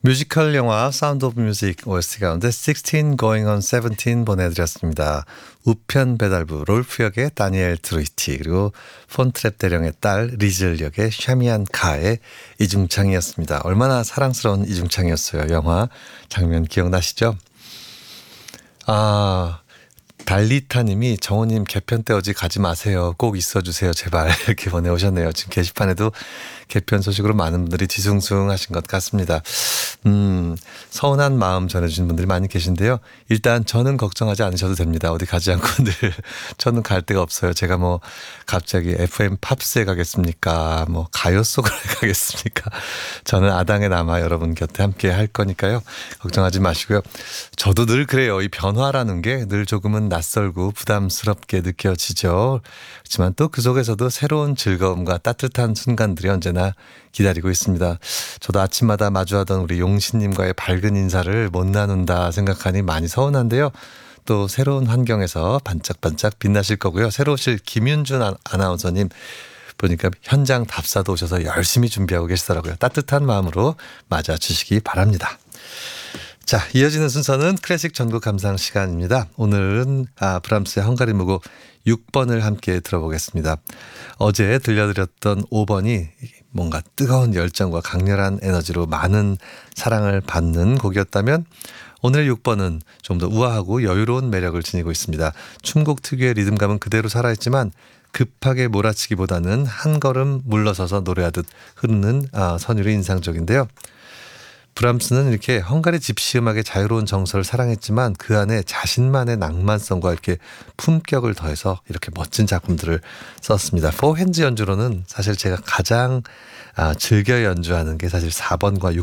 뮤지컬 영화 사운드 오브 뮤직 OST 가운데 16 Going on 17 보내드렸습니다. 우편 배달부 롤프 역의 다니엘 트루이티, 그리고 폰트랩 대령의 딸 리즐 역의 샤미안 카의 이중창이었습니다. 얼마나 사랑스러운 이중창이었어요. 영화 장면 기억나시죠? 달리타님이 정호님 개편 때 어디 가지 마세요. 꼭 있어주세요. 제발 이렇게 보내오셨네요. 지금 게시판에도 개편 소식으로 많은 분들이 뒤숭숭하신 것 같습니다. 서운한 마음 전해주신 분들이 많이 계신데요. 일단 저는 걱정하지 않으셔도 됩니다. 어디 가지 않고 늘 저는 갈 데가 없어요. 제가 뭐 갑자기 FM 팝스에 가겠습니까? 뭐 가요 속으로 가겠습니까? 저는 아당에 남아 여러분 곁에 함께 할 거니까요. 걱정하지 마시고요. 저도 늘 그래요. 이 변화라는 게 늘 조금은 낯설고 부담스럽게 느껴지죠. 그렇지만 또 그 속에서도 새로운 즐거움과 따뜻한 순간들이 언제나 기다리고 있습니다. 저도 아침마다 마주하던 우리 용신님과의 밝은 인사를 못 나눈다 생각하니 많이 서운한데요. 또 새로운 환경에서 반짝반짝 빛나실 거고요. 새로 오실 김윤준 아나운서님 보니까 현장 답사도 오셔서 열심히 준비하고 계시더라고요. 따뜻한 마음으로 맞아주시기 바랍니다. 자, 이어지는 순서는 클래식 전국 감상 시간입니다. 오늘은 브람스의 헝가리 무곡 6번을 함께 들어보겠습니다. 어제 들려드렸던 5번이 뭔가 뜨거운 열정과 강렬한 에너지로 많은 사랑을 받는 곡이었다면 오늘 6번은 좀 더 우아하고 여유로운 매력을 지니고 있습니다. 춤곡 특유의 리듬감은 그대로 살아있지만 급하게 몰아치기보다는 한 걸음 물러서서 노래하듯 흐르는 선율이 인상적인데요. 브람스는 이렇게 헝가리 집시 음악의 자유로운 정서를 사랑했지만 그 안에 자신만의 낭만성과 이렇게 품격을 더해서 이렇게 멋진 작품들을 썼습니다. 포핸즈 연주로는 사실 제가 가장 즐겨 연주하는 게 사실 4번과